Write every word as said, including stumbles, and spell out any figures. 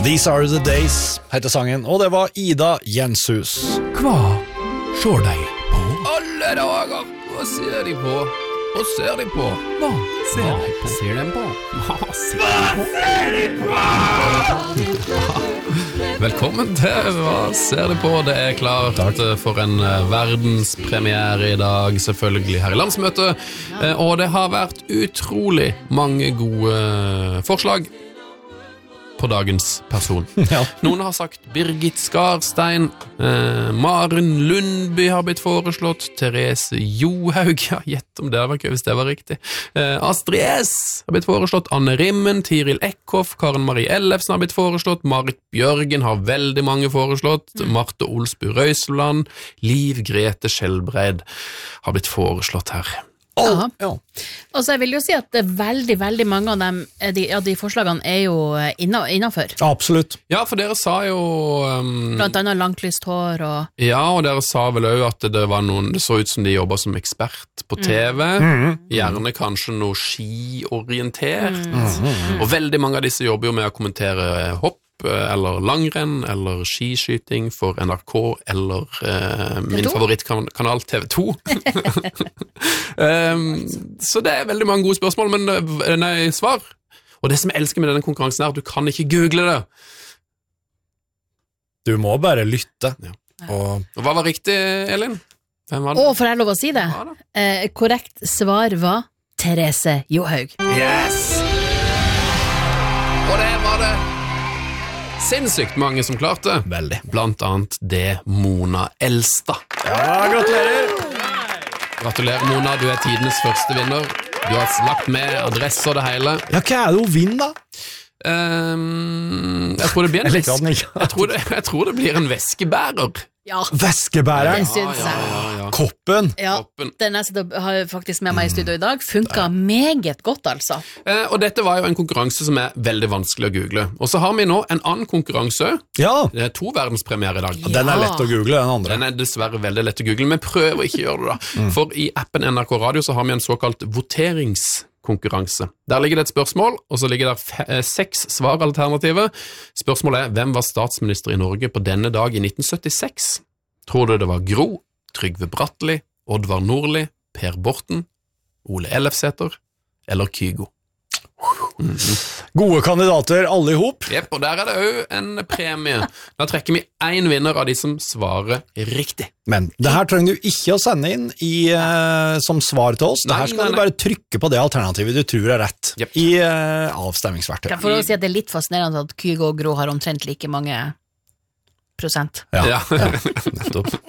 These Are The Days heter sangen, og det var Ida Jenshus. Hva ser de på? Alle dager, hva ser de på? Hva ser de på? Hva ser Hva de på? ser de på? Hva ser de på? Velkommen til Hva ser de på? Det er klart for en verdenspremiere i dag, selvfølgelig her i landsmøtet, og det har vært utrolig mange gode forslag på dagens person. Ja. Noen har sagt Birgit Skarstein, eh, Maren Lundby har blitt foreslått, Therese Johaug, ja, gjett om det var ikke hvis det var riktig, eh, Astrid S har blitt foreslått, Anne Rimmen, Tiril Eckhoff, Karen Marie Ellefsen har blitt foreslått, Marit Bjørgen har veldig mange foreslått, mm. Marte Olsbu Røisland, Liv Grete Skjelbreid har blitt foreslått her. Ja. Ja. Og så jeg vil jo si at det er veldig, veldig mange av dem, de, ja, de forslagene er jo inna, innenfor. Absolutt. Ja, for dere sa jo um, Blant annet langtlyst hår og... Ja, og dere sa vel også at det var noen, det så ut som de jobbet som ekspert på T V, Mm. gjerne kanskje noe skiorientert, Mm. og veldig mange av disse jobber jo med å kommentere hopp, eller langrenn, eller skiskyting for N R K, eller eh, min favorittkanal T V to. um, så det er veldig mange gode spørsmål, men nei, svar. Og det som jeg elsker med denne konkurransen er at du kan ikke google det. Du må bare lytte. Ja. Og... Og hva var riktig, Elin? Hvem var det? Å, får jeg lov å si det? Hva da? Eh, korrekt svar var Therese Johaug. Yes! Og det var det sinnssykt mange som klarte. Veldig. Blant annet det Mona Elstad. Ja, gratulerer! Gratulerer, Mona, du er tidenes første vinner. Du har lagt med adresse og det hele. Ja, hva er det hun vinner da? Um, jeg tror det blir en Jeg liker veske. den ikke. Jeg tror det, jeg tror det blir en veskebærer. Ja, Veskebæreren, det syns Ja, jeg. ja, ja, ja. koppen. Ja, Koppen. den jeg har jeg faktisk med meg i studio i dag, funket meget godt altså. Eh, og dette var jo en konkurranse som er veldig vanskelig å google. Og så har vi nå en annen konkurranse. Ja, Det er to verdenspremiere i dag. den er lett å google, den andre. Den er dessverre veldig lett å google, men prøv å ikke gjøre det da. For i appen N R K Radio så har vi en såkalt voteringskonkurranse. Der ligger det et spørsmål, og så ligger det fe- eh, seks svaralternativer. Spørsmålet er, hvem var statsminister i Norge på denne dag i nitten syttiseks? Tror du det var Gro, Trygve Bratteli, Oddvar Nordli, Per Borten, Ole Ellefsæter eller Kygo? Gode kandidater, alle ihop. Jepp, og der er det jo en premie. Da trekker vi en vinner av de som svarer riktig. Men det her trenger du ikke å sende inn i, eh, som svar til oss. Det Nei, her skal nei, du nei. bare trykke på det alternativet du tror er rett Jepp. i eh, avstemmingsverktøy. Jeg får lov å si at det er litt fascinerende at Kygo og Gro har omtrent like mange prosent. Ja, Ja. nettopp.